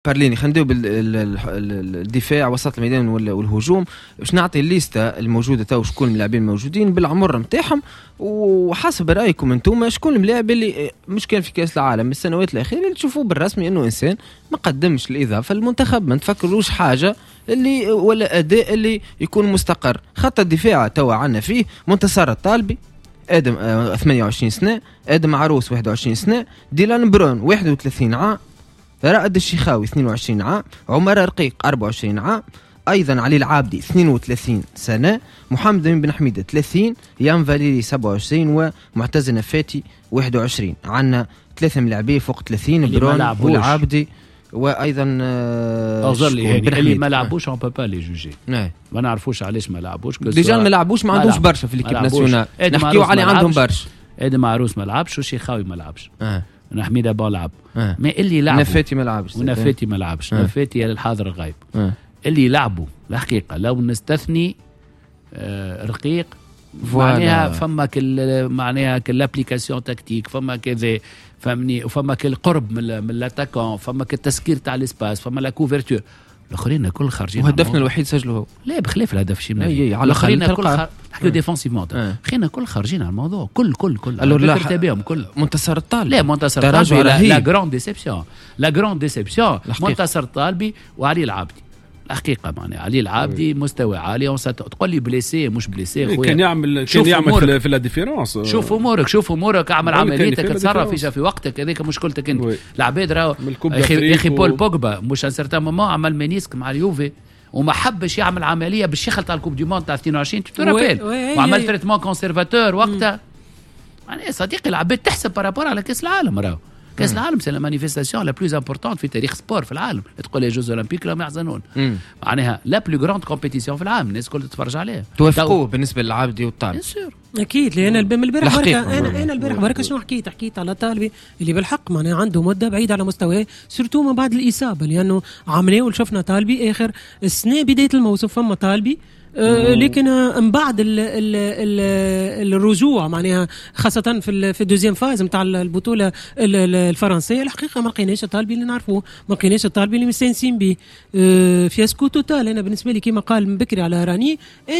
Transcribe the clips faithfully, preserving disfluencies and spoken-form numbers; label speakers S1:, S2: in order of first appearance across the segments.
S1: بارليني خلينا نديو بالدفاع وسط الميدان والهجوم باش نعطي الليسته الموجوده تو شكون اللاعبين الموجودين بالعمر نتاعهم وحسب رايكم انتم شكون اللاعب اللي مش كان في كاس العالم من السنوات الاخيره اللي تشوفوه بالرسمي انه انسان ما قدمش الاضافه للمنتخب. ما نفكروش حاجه اللي ولا اداء اللي يكون مستقر. خط الدفاع تو عنا فيه منتصر الطالبي ادم آه ثمانية وعشرين سنه، ادم عروس واحد وعشرين سنه، ديلان برون واحد وثلاثين عام، رائد الشيخاوي اثنين وعشرين عام، عمر رقيق أربعة وعشرين عام، ايضا علي العابدي اثنين وثلاثين سنه، محمد بن حميده ثلاثين، يان فاليري سبعة وعشرين، ومعتز نفاتي واحد وعشرين. عندنا ثلاثه ملاعبين فوق ثلاثين، برون والعابدي وايضا
S2: أظل اللي ما لعبوش اون با لي جوجي ما نعرفوش علاش ما لعبوش.
S1: ديجا ما لعبوش ما عندهمش برشا في الكيب ناسيونال نحكيو على عندهم برشا.
S2: ادم عروس ما لعبش وشيخاوي ما لعبش
S1: آه.
S2: حميدة با لعب آه. ما اللي لعبوا
S1: نفاتي ما لعبش
S2: ونفاتي ما لعبش آه. نفاتي الحاضر الغايب آه. اللي لعبوا الحقيقة لو نستثني آه رقيق معناها فما كل معناها كل ابليكاسيون تكتيك فما كذا فهمني وفما كل قرب من من لاتاكون فما كالتسكير تاع الاسباس فما لا كوفرتور. الاخرين كل خارجين
S1: وهدفنا الوحيد سجله هو
S2: لا بخلاف الهدف شي من
S1: على
S2: الاخرين كل خ... نحكيو ديفونسيفمون خلينا كل خارجين على الموضوع كل كل كل
S1: ترتابهم كل منتصر الطالبي
S2: لا منتصر الطالبي لا, لا جراند ديسيبسيون لا جراند ديسيبسيون منتصر الطالبي وعلي العابدي الحقيقه معناها علي العابدي مستوى عالي تقول لي بليسي مش بليسي
S3: خويا كان يعمل كان يعمل في لا ديفيرونس.
S2: شوف امورك شوف امورك اعمل عمليتك تصرف فيها في وقتك هذيك مشكلتك انت. العباد راهو يا اخي بول بوجبا مش ان سيرتان مومون عمل مينيسك مع اليوفي وما حبش يعمل عمليه باش يخلط على الكوب دي موند تاع اثنين وعشرين تترابيل وعمل تريتمون كونسيرفاتور وقتها. يعني صديقي العباد تحسب بارابور على كاس العالم راهو كاس العالم سي لا مانيفيستاسيون لا بلوز امبورطونت في تاريخ سبور في العالم. تقول لي جوز اولمبيك لا ما يحزنون معناها لا بلو غراند كومبيتيسيون في العالم الناس الكل تتفرج عليها.
S1: توافقوه بالنسبه للعابدي والطالب
S4: اكيد لان البارح بركه انا انا البارح بركه شنو حكيت حكيت على طالبي اللي بالحق معناها عنده مده بعيده على مستواه سورتو من بعد الاصابه لانه عمليه وشفنا طالبي اخر السنه بدايه الموسم فما طالبي أه لكن من بعد ال ال ال الرجوع معناها خاصة في في الدوزيام فاز نتاع البطولة الفرنسية الحقيقة ما لقيناش الطالبي اللي نعرفوه ما لقيناش الطالبي اللي مستانسين به أه فياسكو توتال. أنا بالنسبة لي كما قال من بكري على راني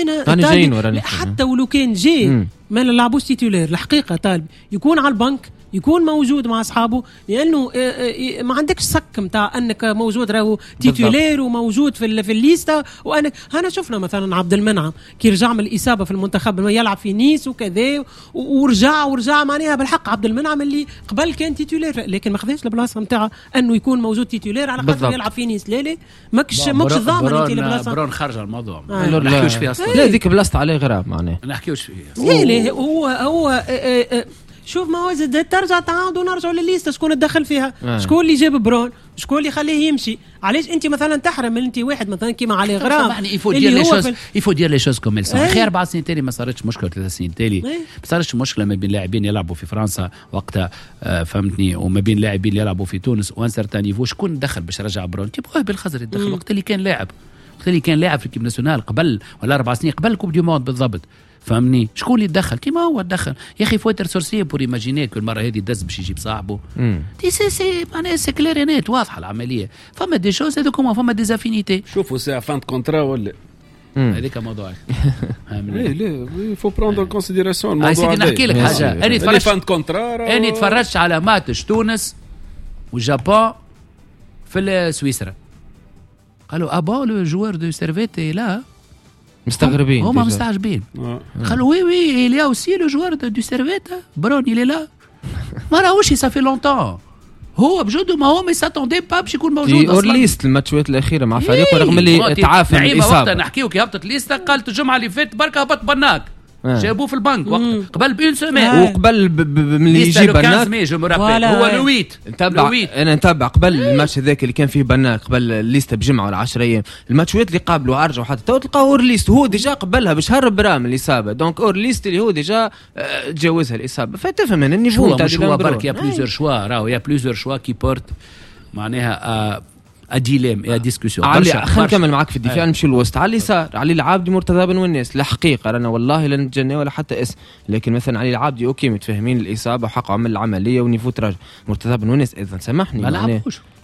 S4: أنا حتى ولو كان جاي ما نلعبوش تيتولير الحقيقة طالب يكون على البنك يكون موجود مع أصحابه لأنه ما عندكش سك متاع أنك موجود راهو تيتولير وموجود في في الليستا. وأنا هنا شفنا مثلا عبد المنعم كي رجع من الإصابة في المنتخب يلعب في نيس وكذا ورجع ورجع معناها بالحق عبد المنعم اللي قبل كان تيتولير لكن ما خذاش البلاصة متاعه أنه يكون موجود تيتولير على خاطر يلعب في نيس. لا لا ماكش ماكش ضامن أنت البلاصة.
S2: برون خرج الموضوع
S4: آه.
S2: ما نحكيوش فيها أصلا.
S1: لا ذيك بلاصة عليه غراب معناه
S2: نحكيوش فيها.
S4: لا لا هو هو آه آه شوف ما هو زاد ترجع تعاود ونرجعوا للليسته شكون تدخل فيها آه. شكون اللي جاب برون شكون اللي خليه يمشي. علاش انت مثلا تحرم انت واحد مثلا كيما علي غرام
S2: يعني يفو دير لي شوز يفو دير لي شوز كوم ال سون. خير اربع سنين تالي ما صارتش مشكله ثلاث سنين تالي ما صارتش مشكله ما بين لاعبين يلعبوا في فرنسا وقتها آه فهمتني وما بين لاعبين يلعبوا في تونس وان سيرتان نيفو شكون دخل باش يرجع برون تبغاه بالخزر يدخل وقت اللي كان لاعب وقت اللي كان لاعب في الكيب ناسيونال قبل ولا اربع سنين قبل كوب دي موند بالضبط فهمني شكون اللي يتدخل كيما هو تدخل يا اخي فوتر سورسي بور ايماجيني كل مره هذه دز باش يجيب صاحبه دي سي سي معناها سي كليرينيت واضحه العمليه فما دي شوز هذوك فما دي زافينيتي
S3: شوفوا سي فان كونترا ولا
S2: هذيك موضوع
S3: لا لا فو بروندر كونسيديراسيون الموضوع.
S2: سيدي نحكي لك حاجه انا تفرجت
S3: فان كونترا
S2: انا تفرجت على ماتش تونس واليابان في سويسرا قالوا ابا لو جوار دو سيرفيتي لا
S1: مستغربين
S2: هما مستعجبين قالوا وي وي il y a aussi le joueur du Servette برون il est là ما راهوش ça fait longtemps هو بجد ما هو ما ساتوندي با باش يكون موجود
S1: اصلا اورليست الماتشات الاخيره مع فريقه رغم اللي تعافى من الاصابه.
S2: وقتها نحكيو كي هبطت ليستا قالت الجمعه اللي فاتت بركه هبط بناك جابوه في البنك وقت قبل بين سيمين
S1: وقبل من اللي يجي بناك
S2: هو لويت
S1: نتابع انا نتابع قبل الماتش هذاك اللي كان فيه بناك قبل الليسته بجمعه ولا عشرة ايام الماتشات اللي قابلوا ارجعوا حتى تو تلقاو اورليست هو ديجا قبلها باش هرب رام الاصابه دونك اورليست اللي هو ديجا تجاوزها الاصابه فتفهم ان النيفو
S2: تاع هو برك يا بليزيور شوا راهو يا بليزيور شوا كي بورت معناها اديليم يا ديسكوسيون.
S1: خلينا نكمل معك في الدفاع نمشي للوسط علي يسار علي العابدي مرتضى بن ونيس الحقيقه انا والله لا نتجنى ولا حتى اسم لكن مثلا علي العابدي اوكي متفاهمين الاصابه وحق عمل العمليه ونيفوت راجع مرتضى بن ونيس اذا سامحني
S2: ما لعبوش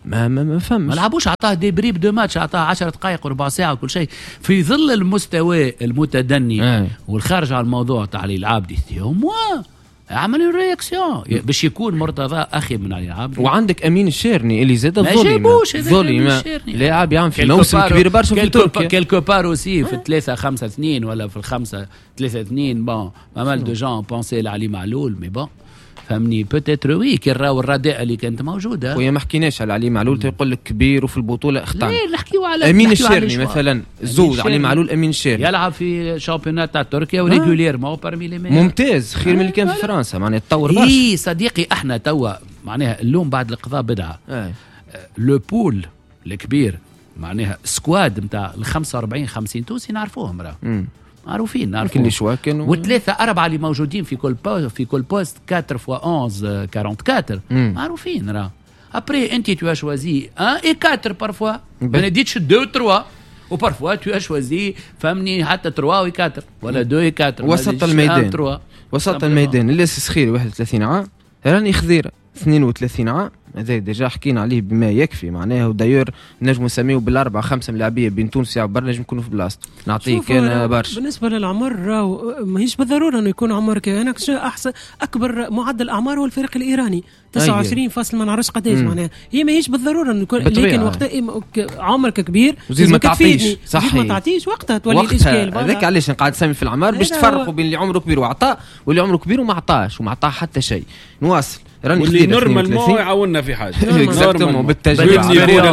S1: ما ما, ما فهمش
S2: ما لعبوش، عطاه دي بريب دو ماتش، عطاه عشر دقائق وربع ساعه وكل شيء في ظل المستوى المتدني
S1: آه.
S2: والخارج على الموضوع تاع علي العابدي. موا عملوا رياكسيون باش يكون مرتضى اخي من علي العابدي.
S1: وعندك امين الشيرني اللي زاد
S2: ما
S1: الظلم
S2: جابوش
S1: ظلم لاعب يعمل في موسم كبير برشا في تركيا
S2: كيلكو بار اوسي في ثلاثة خمسة اثنين ولا في الخمسة ثلاثة اثنين. بون ما مال دو جون بونسي لعلي معلول مي بون فهمني بوتيتر وي كي راهو الرداء اللي كانت موجوده.
S1: ويا ما حكيناش على علي معلول تيقول لك كبير وفي البطوله اختار.
S2: ليه نحكيو على
S1: امين الشيرني مثلا زوج علي معلول امين الشيرني
S2: يلعب في شامبيونات تاع تركيا وريغوليرمون بارمي لي
S1: ممتاز خير من اللي كان في فرنسا معناها تطور برشا.
S2: اي صديقي احنا توا معناها اللوم بعد القضاء بدعه.
S1: آه.
S2: لو بول الكبير معناها سكواد نتاع ال خمسة وأربعين خمسين تونسي نعرفوهم راه معروفين نعرفوهم
S1: كل شويه كانوا
S2: وثلاثه اربعه اللي موجودين في كل بوست في كل بوست أربعة فوا إحدى عشر أربعة وأربعين معروفين راه. ابري انت تو شوازي ان اي أربعة بارفوا ما نديتش دو ثلاثة وبارفوا تو شوازي فهمني حتى ثلاثة و أربعة ولا دو و أربعة
S1: وسط الميدان وسط الميدان اللي سخيري واحد وثلاثين عام راني خضيره اثنين وثلاثين عام هذا ديجا حكينا عليه بما يكفي معناها. وداير نجم نسميه بالاربعه خمسه ملاعبيه بين تونس وبر نجم يكونوا في بلاصته نعطيه كان برشا.
S4: بالنسبه للعمر ماهيش بالضروره انه يكون عمر كان احسن. اكبر معدل اعمار هو الفريق الايراني تسعة وعشرين فاصل ما نعرفش قداش معناها. هي ماهيش بالضروره انه يكون لكن وقت عمرك كبير
S1: وزيد ما تعطيش صح
S4: ما تعطيش وقتها تولي الاشكال.
S1: هذاك علاش قاعد نسمي في العمار باش تفرقوا بين اللي عمره كبير وعطاه واللي عمره كبير وما عطاش وما عطاه حتى شيء. نواصل
S3: واللي نورمال ما يعاوننا في حاجه
S1: اكزاكتومون بالتجربه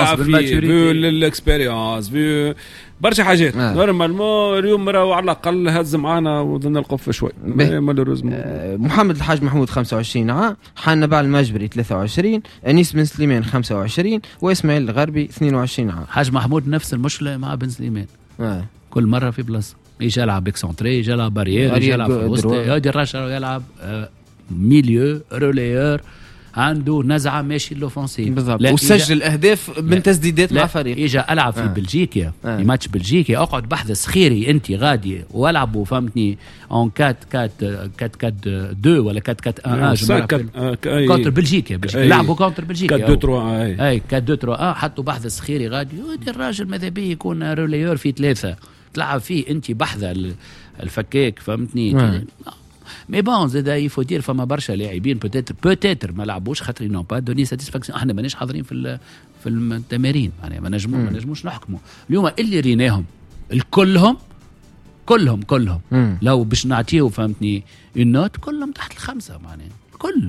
S3: بالاكسبيريونس برشا حاجات نورمال ما اليوم راهو على الاقل هز معانا وظلنا القف شوي مالوريزمون.
S1: محمد الحاج محمود خمسة وعشرين عام، حنا باع المجبري ثلاثة وعشرين، انيس بن سليمان خمسة وعشرين، واسماعيل الغربي اثنين وعشرين عام.
S2: حاج محمود نفس المشكله مع بن سليمان
S1: آه.
S2: كل مره في بلاصه يجي يلعب بيكسونتري يجي يلعب بارير يجي يلعب في الوسط يجي الراشر يلعب آه ميليو روليور عنده نزعه ماشي لوفونسيف
S1: بالضبط وسجل اهداف من تسديدات مع فريق.
S2: اجا العب في آه. بلجيكا آه. في ماتش بلجيكا اقعد بحث خيري انت غادي والعبوا فهمتني اون أربعة أربعة أربعة اثنين ولا أربعة أربعة واحد كونتر بلجيكا لعبوا كونتر بلجيكا
S3: أربعة اثنين ثلاثة
S2: اي أربعة اثنين ثلاثة حطوا بحث خيري غادي الراجل ماذا بيه يكون روليور في ثلاثه تلعب فيه انت بحث الفكاك فهمتني آه. مي بون زاد يفوتير فما برشا لاعبين بوتيتر بوتيتر ما لعبوش خاطر نو با دوني ساتيسفاكسيون. احنا ماناش حاضرين في في التمارين يعني ما نجمو ما نجموش نحكموا اليوم اللي ريناهم الكلهم كلهم كلهم مم. لو باش نعطيو فهمتني النوت كلهم تحت الخمسه معناها كل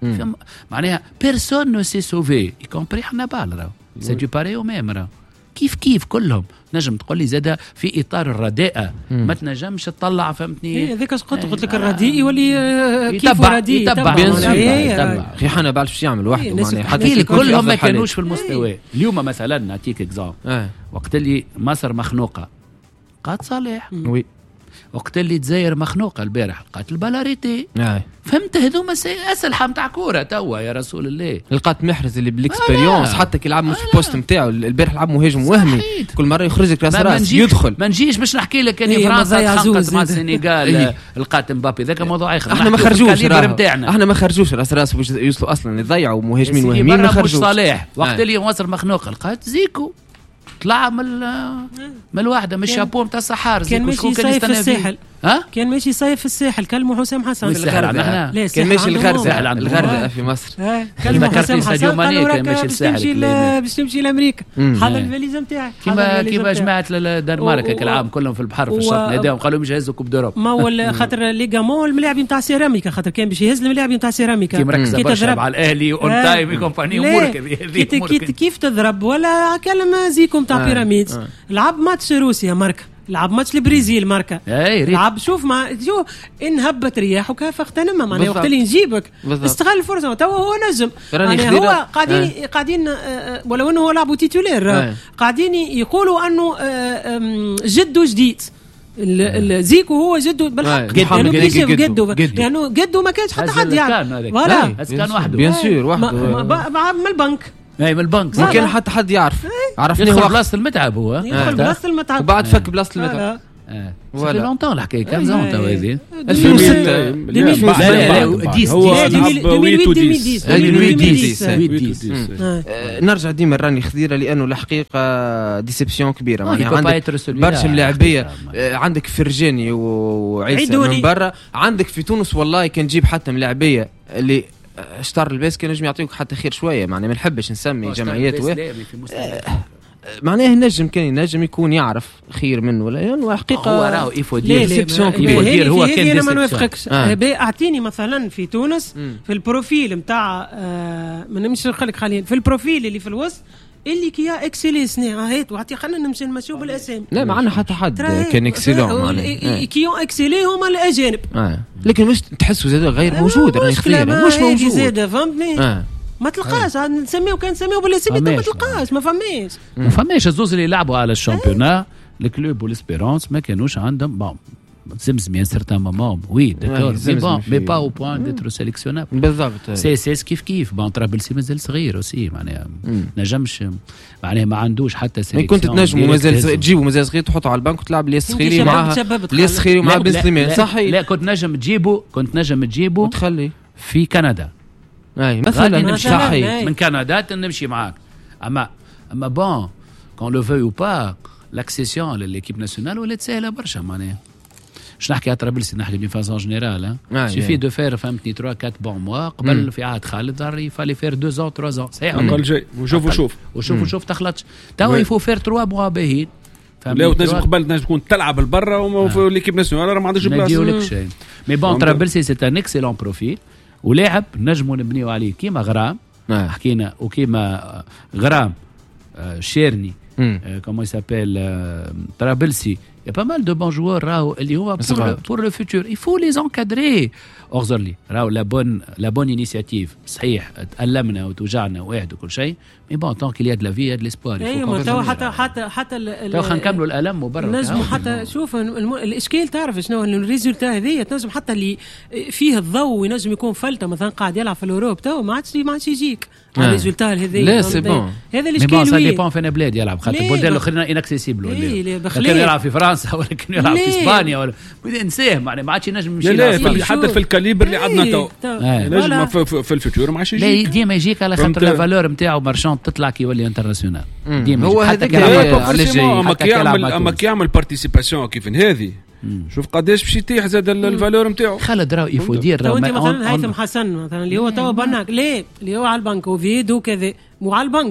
S2: معناها بيرسون نو سي سوفي يكومبري حنا بالرا سي دو باري او ميم راه كيف كيف كلهم نجم تقول لي زاده في اطار الرداءه ما تنجمش تطلع فهمتني
S4: هذاك اش قلت قلت لك الرديء يولي كيف رديء
S2: يتبع
S1: يتبع اخي حنا بعرف شو يعمل وحده معناها
S2: حتى كلهم ما كانوش في المستوى. اليوم مثلا نعطيك اكزامبل وقت اللي مصر مخنوقه قاد صالح
S1: وي
S2: وقت اللي تزاير مخنوقه البارح لقات البلاريتي
S1: آه.
S2: فهمت هذوما اسلحه نتاع كوره توا يا رسول الله.
S1: لقات محرز اللي بالاكسبيريونس آه. حتى كي لعب مش آه. بوست نتاعو البارح لعب مهاجم وهمي كل مره يخرج لك راس راس يدخل
S2: ما نجيش باش نحكي لك اني فرنسا تخانقت مع السنغال لقات مبابي ذاك موضوع اخر.
S1: احنا ما خرجوش احنا ما خرجوش راس راس باش يوصلوا اصلا يضيعوا مهاجمين وهميين ما خرجوش.
S2: صالح وقت اللي مصر مخنوقه لقات زيكو طلع من من الواحده من الشابو نتاع الصحار.
S4: كان ماشي صيف في الساحل ها كان ماشي صيف في الساحل كلموا حسام حسن
S2: في الغردقه
S1: كان ماشي الغردقه الغردقه في مصر
S4: كلموا حسام حسن قالوا كان ماشي الساحل باش تمشي لامريكا حل الفاليزه نتاعك
S2: كيما كيما جماعه الدنمارك العام كلهم في البحر في الشط ناداهم قالوا مش يهزوا كوب دوروب
S4: ما هو خاطر ليغامون الملاعب نتاع سيراميكا خاطر كان باش يهز الملاعب نتاع سيراميكا
S2: كي مركز برشا مع الاهلي اون تايم كومباني امورك
S4: هذه كيف تضرب ولا كلمه زيكم تاع بيراميدز لعب ماتش روسيا ماركا لعب ماتش البرازيل ماركا لعب شوف ما شوف ان هبت رياحك فاغتنمها معناها وقت اللي نجيبك استغل الفرصه تو هو نجم يعني هو قاعدين آه. قاعدين آه ولو انه هو لعبوا تيتولير آه. قاعدين يقولوا انه آه جد جديد زيكو هو جدو بالحق لانه كيف جدو لانه جدو ما كانش حتى حد يعرف
S2: ولا كان وحده
S1: بيان سور وحده
S4: من البنك
S2: اي من البنك
S1: ما كان حتى حد يعرف
S2: عرفني هو بلاصه المتعب هو
S4: يدخل بلاصه المتعب
S1: وبعد فك بلاصه المتعب
S2: في لونتون الحكايه كان زون تو هذه
S1: ألفين وستة نرجع ديما راني خذيره لانه الحقيقه ديسيبسيون كبيره
S2: يعني
S1: عندك برشا ملاعبيه عندك فرجاني وعيسى من برا عندك في تونس والله كان نجيب حتى ملاعبيه اللي اشتار الباس كان نجم يعطيوك حتى خير شويه معني ما نحبش نسمي جمعيات معناه النجم كان ينجم يكون يعرف خير منه ولا يعني حقيقه
S2: هو راهو يفودير يفودير هو كان
S4: انا ما نوافقكش اعطيني مثلا في تونس في البروفيل نتاع ما نمشيش نخليك خلينا في البروفيل اللي في الوسط اللي كيا اكسلي سنه هات وعطي خلينا نمشي نمشيو بالاسامي
S1: لا ما عندنا حتى حد كان اكسلون
S4: معناها كيون اكسلي هما الاجانب
S1: آه. لكن مش تحسوا زاد غير موجود راني خلينا مش موجود
S4: زاد فهمتني آه. ما تلقاش عاد نسميو كان نسميو بالاسامي ما تلقاش ما فماش
S2: ما فماش الزوز اللي لعبوا على الشامبيونا الكلوب والاسبيرونس ما كانوش عندهم بون زمزم à un certain moment oui d'accord mais bon mais pas au point d'être sélectionnable
S1: بالضبط
S2: سي اس كيف كيف بون طرابلسي مازال صغير اوسي معناها نجمش معناها ما عندوش حتى سيليكسيون
S1: كنت تنجموا مازال تجيبوا مازال صغير تحطوا على البنك وتلعب لي صغيرين معها لي صغيرين مع بن سليمان صحيح
S2: لا كنت نجم تجيبه كنت نجم تجيبه
S1: وتخلي
S2: في كندا
S1: اي مثلا
S2: صحيح من كندا نمشي معاك اما اما بون كون لو فيو با لاكسيسيون لليكيب ناسيونال ولات سهله برشا معناها مش نحكي على طرابلسي نحكي دون فازون جينيرال سيفي دو فير فهمتني ثلاثة أربعة بون موا قبل في عهد خالد ظهر يفالي فير اثنين زون ثلاثة زون صحيح
S3: اقل شيء وشوف وشوف
S2: وشوف وشوف تخلطش توا يفو فير ثلاثة موا باهيين
S3: لا وتنجم قبل تنجم تكون تلعب البرا وفي ليكيب ناسيونال ما عندوش بلاصه
S2: ما نديولك شيء مي بون طرابلسي سي ان اكسيلون بروفيل ولاعب نجموا نبنيو عليه كيما غرام حكينا وكيما غرام شيرني comment il s'appelle Trabelsi il y a pas mal de bons joueurs راهو اللي هو pour le, pour le futur il faut les encadrer اغزر راهو la bonne la bonne initiative صحيح تألمنا وتوجعنا واحد وكل شيء mais bon tant qu'il y a de la vie il y a de l'espoir
S4: ايوه تو حتى حتى حتى
S2: تو خلينا نكملوا الالم وبرا
S4: نجم حتى شوف الاشكال تعرف شنو الريزولتا هذه تنجم حتى اللي فيه الضوء ينجم يكون فلته مثلا قاعد يلعب في الاوروب تو ما عادش ما عادش يجيك الريزولتا هذه
S1: لا سي بون
S4: هذا الاشكال
S2: سا ديبون فين بلاد يلعب خاطر البلدان الاخرين انكسيسيبل ولا كان يلعب في فرنسا ولا كان يلعب في اسبانيا ولا نساه معناها ما عادش ينجم يمشي
S3: لا حتى في الكاليبر اللي عندنا تو نجم في الفيتور ما عادش يجيك
S2: لا ديما يجيك على خاطر لا فالور نتاعو مارشون تطلع كي يولي انترناسيونال
S1: ديما هو هذاك
S3: اما كي يعمل اما كي يعمل بارتيسيباسيون كيف هذه شوف قداش باش يطيح زاد الفالور نتاعو
S2: خالد راهو يفودير
S4: راهو مثلا هيثم حسن مثلا اللي هو تو بناك ليه اللي هو على البنك وفيد وكذا مو على البنك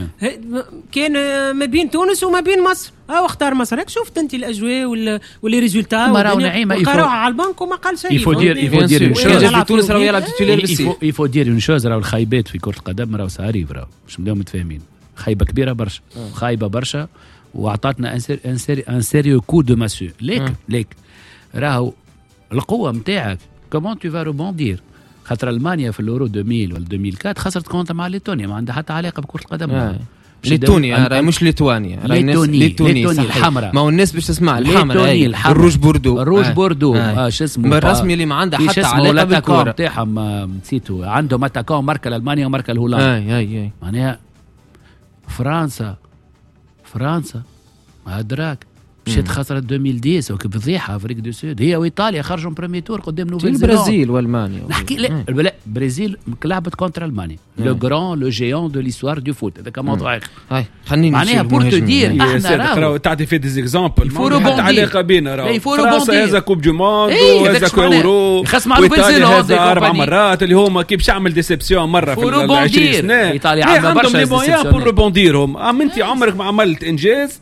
S4: كان ما بين تونس وما بين مصر او اختار مصر هيك شفت انت الاجواء واللي ريزولتا
S2: راهو نعيمه
S4: يقراو على البنك وما قال شيء
S2: يفودير يفودير
S1: في تونس راهو يلعب تيتولير بس
S2: يفودير اون شوز راهو الخايبات في كره القدم راهو صاريف راهو مش مليون متفاهمين خايبه كبيره برشا خايبه برشا وعطاتنا ان سير ان سير ان سيريو كو دو ماسيو ليك ليك راهو القوه نتاعك كومون تو فا روبوندير خاطر المانيا في اليورو ألفين ولا ألفين وأربعة خسرت كونتا مع ليتونيا ما عندها حتى علاقه بكره القدم
S1: آه. ليتونيا راهي مش ليتوانيا
S2: ليتوني ليتوني الحمراء
S1: ما هو الناس باش تسمع الحمراء الروج بوردو
S2: الروج بوردو اه شو اسمه
S1: الرسمي اللي ما عندها حتى علاقه بالكره
S2: نتاعهم نسيتو عندهم اتاكون ماركه المانيا وماركه الهولندا
S1: اي اي اي
S2: معناها فرنسا فرنسا ما ادراك مشيت خسرت ألفين وعشرة وكبضيحه افريق دو سود هي وايطاليا خرجوا بريمي تور قدام نوفل زيلاند
S1: البرازيل والمانيا
S2: نحكي لا لا البرازيل لعبت كونتر المانيا لو غران لو جيون دو ليستوار دو فوت هذا موضوع
S1: هاي خليني
S2: معناها بور تو دير احنا
S3: راهو تعطي في دي زيكزامبل ما علاقه بينا راهو فرنسا هذا كوب دو موند وهذا كورو وايطاليا هذا اربع مرات اللي هما كيف باش يعمل ديسيبسيون مره في عشرين سنه
S2: ايطاليا عندها برشا
S3: لي مويان بور ريبونديرهم ام انت عمرك ما عملت انجاز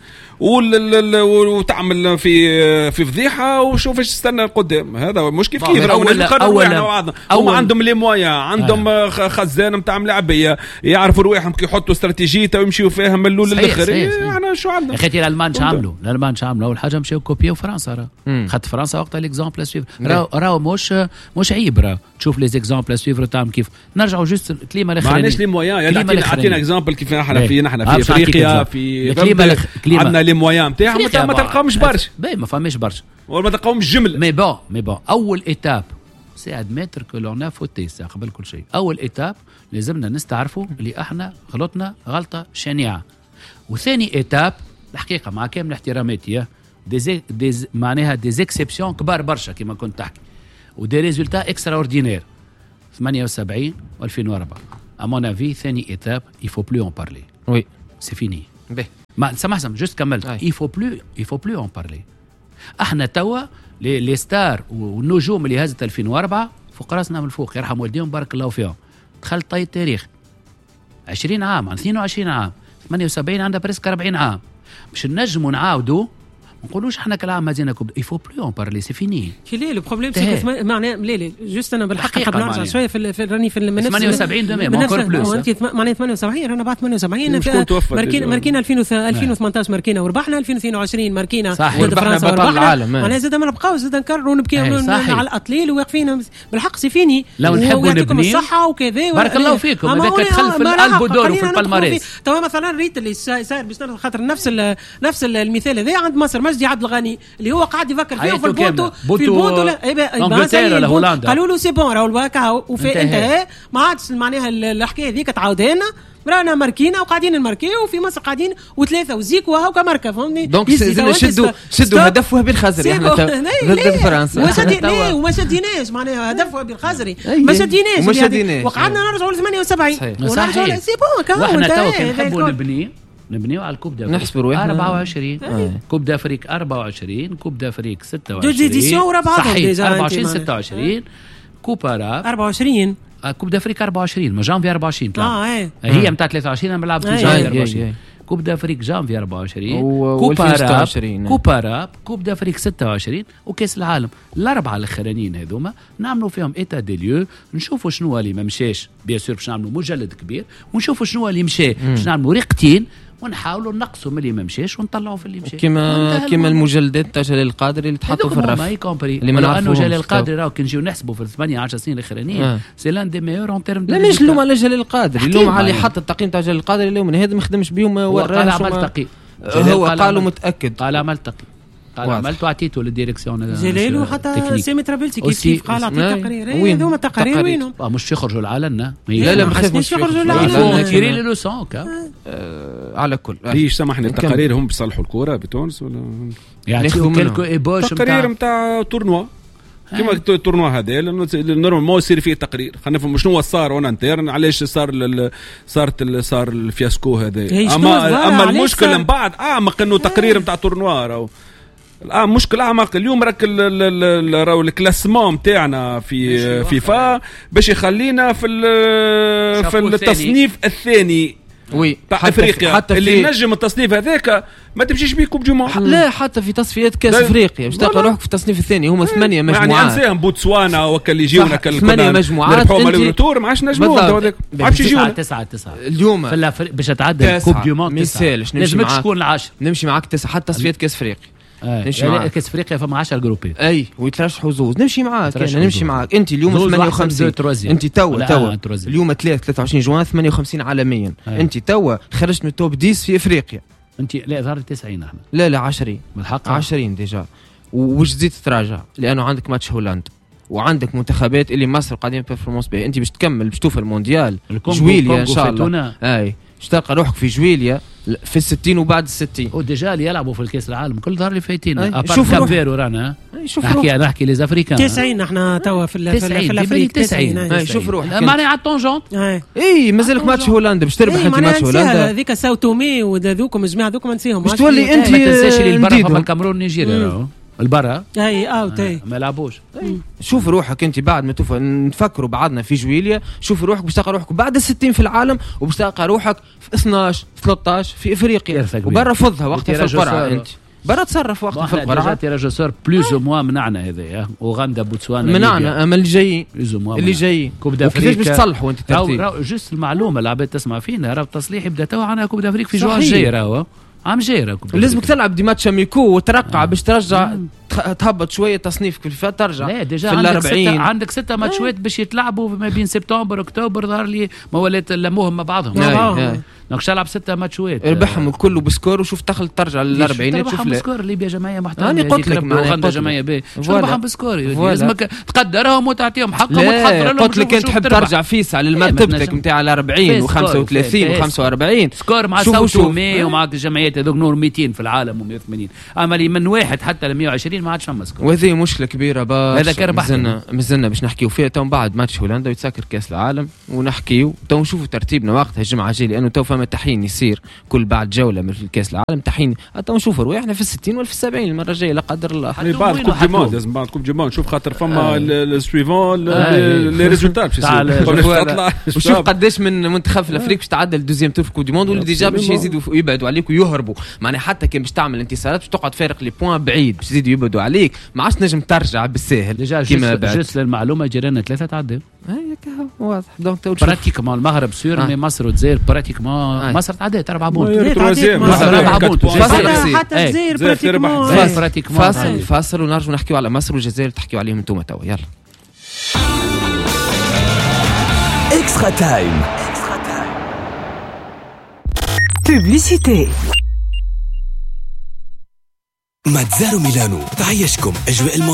S3: وتعمل في في فضيحه وشوف ايش تستنى قدام هذا مش كيف كيف اولا هم عندهم لي مويا عندهم آه. خزان نتاع ملاعبيه يعرفوا رواحهم كي يحطوا استراتيجيه ويمشيوا فيها من الاول للاخر احنا شو عندنا
S2: يا اخي الالمان شو عملوا الالمان شو عملوا اول حاجه مشاو كوبيو فرنسا راه خدت فرنسا وقتها ليكزامبل سويفر راهو راهو مش مش عيب راه تشوف لي زيكزامبل سويفر تاعهم كيف نرجعوا جوست الكليمه الاخرانيه
S3: معناش لي مويا يلا اعطينا اكزامبل كيف احنا في نحن في افريقيا في عندنا لي مويا نتاعهم ما تلقاهمش برشا
S2: باهي ما فماش برشا
S3: ولا ما تلقاهمش جمله
S2: مي بون مي بون اول ايتاب سي ادميتر كو لون ا فوتي سا قبل كل شيء اول ايتاب لازمنا نستعرفوا اللي احنا غلطنا غلطه شنيعه وثاني ايتاب الحقيقه مع كامل احتراماتي دي دي معناها دي زيكسيبسيون كبار برشا كما كنت تحكي ودي ريزولتا اكسترا اوردينير ثمانية وسبعين وألفين وأربعة امون افي ثاني ايتاب يفو بلو اون بارلي
S1: وي
S2: سي فيني
S1: به
S2: ما سمح سمح جوست كملت يفو بلو يفو بلو اون بارلي. احنا توا لي, لي ستار والنجوم اللي هزت ألفين وأربعة فوق راسنا من الفوق يرحم والديهم بارك الله فيهم. دخلت طي التاريخ عشرين عام عن اثنين وعشرين عام ثمانية وسبعين عندها بريسك أربعين عام مش نجموا نعاودوا ما نقولوش احنا كلام هذينا كوب يفو بلو اون بارلي سي فيني
S4: كي ليه لو بروبليم سي معناها ليه جوست انا بالحق حاب نرجع شويه في في راني في
S2: ثمانية وسبعين دومي مونكور بلوس
S4: انت معناها ثمانية وسبعين انا بعد ثمانية وسبعين ماركينا ماركينا ألفين وثمانية عشر ماركينا وربحنا ألفين واثنين وعشرين ماركينا
S1: ضد فرنسا وربحنا
S4: معناها زاد ما نبقاوش زاد نكرروا نبكيو على الاطليل وواقفين بالحق سي فيني
S2: لو نحبوا نبنيو
S4: الصحه وكذا
S2: بارك الله فيكم هذاك دخل في القلب دور في البالماريس.
S4: توا مثلا ريت اللي صاير باش خاطر نفس نفس المثال هذا عند مصر مجدي عبد الغني اللي هو قاعد يفكر فيه في البونتو في البونتو لا قالوا له سي بون راهو الواقع وفي انتهى ما عادش معناها الحكايه هذيك تعاودها لنا رانا ماركينا وقاعدين نماركيو وفي مصر قاعدين وثلاثه وزيك وهاو كماركه فهمني
S1: دونك شدوا شدوا هدف وهبي الخزري احنا ضد فرنسا
S4: وما وما شديناش معناها هدف وهبي الخزري ما شديناش
S1: وما شديناش
S4: وقعدنا نرجعوا ل ثمانية وسبعين ونرجعوا سي بون كان
S2: احنا تو نحبوا نبني نبنيو على الكوب دافريك
S1: نحسب روحنا
S2: أربعة وعشرين آه. كوب دافريك أربعة وعشرين كوب دافريك ستة وعشرين
S4: دو ديديسيون ورا بعضهم
S2: ديجا أربعة وعشرين ستة وعشرين كوب أراب
S4: أربعة وعشرين
S2: كوب دافريك أربعة وعشرين ما جانفي أربعة وعشرين
S4: اه ايه
S2: هي نتاع ثلاثة وعشرين انا بلعب في جانفي أربعة وعشرين كوب دافريك جانفي أربعة وعشرين كوب أراب كوب أراب كوب دافريك ستة وعشرين وكاس العالم. الأربعة الأخرانيين هذوما نعملوا فيهم إيتا دي ليو نشوفوا شنو اللي ما مشاش بيان سور باش نعملوا مجلد كبير ونشوفوا شنو اللي مشى باش نعملوا ريقتين ونحاولوا نقصوا من اللي ما مشاش ونطلعوا في اللي مشى
S1: كما كما المجلدات تاع جلال القادري اللي تحطوا في الرف
S2: اللي ما نعرفوش. جلال القادري راهو كي نجيو نحسبوا في الثمانية عشر سنين الاخرانيين آه. سي لان دي ميور اون تيرم
S1: لا مش نلوم على جلال القادري نلوم على اللي حط التقييم تاع جلال القادري اليوم هذا ما خدمش بهم
S2: قال عمل تقييم
S1: هو قالوا متاكد
S2: قال عمل تقييم قال عملت وعطيته للديريكسيون
S4: جلال وحتى سامي ترابلسي كيف كيف قال عطيت تقرير هذوما التقارير وينهم
S2: مش يخرجوا العلن
S1: لا لا ما خافوش
S4: يخرجوا العلن
S2: تيري لي لوسون
S1: على كل
S3: ليش سامحني التقارير هم بيصلحوا الكوره بتونس ولا
S2: يعطيو كلكو ايبوش
S3: تقارير نتاع تورنوا كما التورنوا هذا نورمالمون يصير فيه تقرير خلينا نفهم شنو صار وانا انترن علاش صار صارت صار الفياسكو هذا اما اما المشكل من بعد اعمق انه تقرير نتاع تورنوا راهو الان مشكل اعمق اليوم راك راهو الكلاسمون نتاعنا في فيفا باش يخلينا في في التصنيف الثاني
S1: وي
S3: تاع افريقيا حتى اللي نجم التصنيف هذاك ما تمشيش بيه كوب دو
S1: لا حتى في تصفيات كاس افريقيا باش تلقى روحك في التصنيف الثاني هما ثمانيه مجموعات
S3: يعني انساهم بوتسوانا وكل يجيونا كل
S1: ثمانيه مجموعات
S3: انت ما عادش نجموا هذاك ما عادش يجيونا
S2: تسعة تسعة
S1: اليوم
S2: في باش تعدل كوب دو موند
S1: لازمك
S2: تكون العاشر
S1: نمشي معاك تسعة حتى تصفيات كاس افريقيا
S2: نمشي معاك كاس افريقيا فما عشرة جروبين
S1: اي ويترشحوا زوز نمشي معاك يعني نمشي معاك انت اليوم ثمانية وخمسين انت توا توا اليوم ثلاثة وعشرين جوان ثمانية وخمسين عالميا انت توا خرجت من التوب عشرة في افريقيا
S2: انت لا ظهر تسعين احمد
S1: لا لا عشرين
S2: بالحق
S1: عشرين ديجا وش زيد تراجع لانه عندك ماتش هولندا وعندك منتخبات اللي مصر قاعدين بيرفورمانس بها انت باش تكمل باش توفى المونديال جويليا ان شاء الله اي باش تلقى روحك في جويليا في الستين وبعد الستين
S2: وديجا اللي يلعبوا في الكاس العالم كل ظهر اللي فايتين
S1: شوف
S2: كابيرو رانا نحكي نحكي لي زافريكان
S4: تسعين احنا توا في الافريق
S1: تسعين شوف روحك
S2: معناها على الطونجون
S1: اي مازالك ماتش هولندا باش تربح انت ماتش هولندا
S4: هذيك ساو تومي وذوكم الجماعه ذوكم نسيهم
S1: باش تولي انت
S2: ما تنساش اللي البرا فما الكاميرون نيجيريا البرا
S4: اي اوت اي
S2: ما لعبوش
S1: شوف روحك انت بعد ما توفى نفكروا بعضنا في جويليا شوف روحك باش تلقى روحك بعد الستين في العالم وباش تلقى روحك في اثناش ثلاثة عشر في افريقيا وبرا فضها وقتها في القرعه انت برا تصرف وقتها في القرعه
S2: تيراجو سور بلوز او موا منعنا هذا اوغندا بوتسوانا
S1: منعنا اما اللي جايين اللي جايين
S2: كوب دافريك
S1: كيفاش باش تصلحوا انت الترتيب
S2: راهو جست المعلومه العباد تسمع فينا راهو التصليح يبدا تو عندنا كوب دافريك في جوع الجاي راهو عام جاي
S1: لازمك تلعب دي ماتش اميكو وترقع باش ترجع تهبط شويه تصنيف كيف ترجع
S2: لا ديجا في عندك ستة عندك ستة ماتشات باش يتلعبوا ما بين سبتمبر اكتوبر ظهر لي موالات لموهم مع بعضهم دونك تلعب ستة ماتشات
S1: ربحهم الكل بسكور وشوف تدخل ترجع للأربعينات شوف
S2: بسكور ليبيا جمعيه محترمه
S1: انا قلت لك
S2: اوغندا جمعيه باهيه تربحهم بسكور لازمك تقدرهم وتعطيهم حقهم وتحضر لهم.
S1: قلت لك انت تحب ترجع فيس على المرتبتك نتاع الأربعين وخمسة وثلاثين وخمسة وأربعين
S2: سكور مع ساو تومي ومع الجمعيات هذوك نور مئتين في العالم ومئة وثمانين اما لي من واحد حتى ل مئة وعشرين ما عادش فما سكور
S1: وهذه مشكله كبيره باش
S2: هذا كان
S1: مازلنا مازلنا باش نحكيو فيها تو بعد ماتش هولندا ويتسكر كاس العالم ونحكيو تو نشوفوا ترتيبنا وقتها الجمعه الجايه لانه تو فما تحين يصير كل بعد جوله من كاس العالم تحين حتى نشوفوا رواحنا في الستين ولا في السبعين المره الجايه لا قدر الله.
S3: بعد كوب دي موند لازم بعد كوب دي موند نشوف خاطر فما السويفون لي ريزولتا باش
S1: تطلع وشوف قداش من منتخب الافريقي باش تعدل دوزيام تور في كوب دي موند واللي ديجا باش يزيدوا يبعدوا عليك ويهربوا معناها حتى كان باش تعمل انتصارات باش تقعد فارق لي بوين بعيد باش يزيدوا يبعدوا عليك ما عادش نجم ترجع بالساهل
S2: كيما جست للمعلومه جيراننا ثلاثه تعدوا
S1: هيك واضح دونك تو
S2: براتيكمون المغرب سور مي مصر والجزائر براتيكمون مصر تعدات أربعة بونت
S3: مصر
S2: أربعة بونت
S4: حتى الجزائر
S1: براتيكمون فاصل فاصل ونرجع نحكيو على مصر والجزائر تحكيو عليهم انتم توا يلا
S5: اكسترا تايم بوبليسيتي ماتزارو ميلانو تعيشكم أجواء المونديال